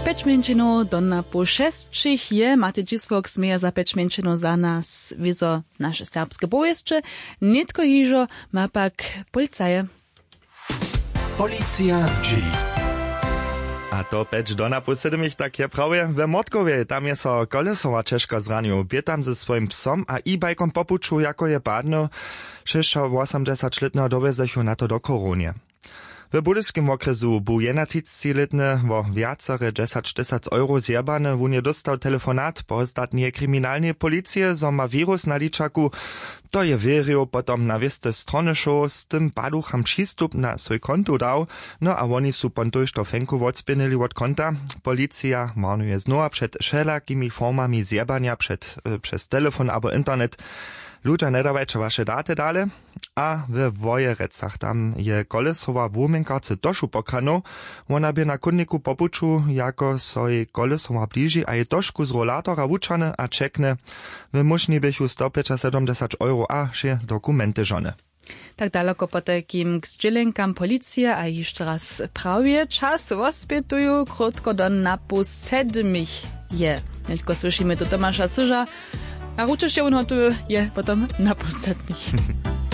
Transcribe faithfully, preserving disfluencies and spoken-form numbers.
Peć mięčino do na po šestčich je, máte džisvok smieja za peć mięčino za nas wizo nasze serbskie powieście, nitko hižo ma pak policaje. Policja z G. A to peć do na po siedmich tak je prawie we Motkowie. Tam je so kolesowa Češka zranił. Bie tam ze swoim psom a e-bajkom popuczu, jako je padno, šesťdesiatletného dovezechu na to do koronie. W budyskim okresu był jedenadsiletny wo wiacere dziesięć tysięcy euro zjebane, wunie dostał telefonat po ostatniej kryminalnej policji, zo ma wirus na liczaku. To je wierzył, potom na wieste strony show z tym paducham przystup na swój konto dał, no a oni su pontuż to fenku odspinili od konta. Policja marnuje znowa przed wszelakimi formami zjebania przed, e, przez telefon albo internet. Ludzie ne dawajcie wasze daty dale, a w Wojerecach tam je kolesowa wumenkarce došu pokrano, ona by na kunniku popuczu, jako soj kolesowa bliži, a je došku z rolatora wučane a čekne, w mušni bychu sto sedemdziesiąt euro a še dokumenty żone. Tak daleko po takim zdzielenkam policja, a jeszcze raz prawie czas ospietuju, krótko do napu sedmich je. Tylko słyszymy tu Tomasza Cyża, a uczysz się on je potom na po sedmich.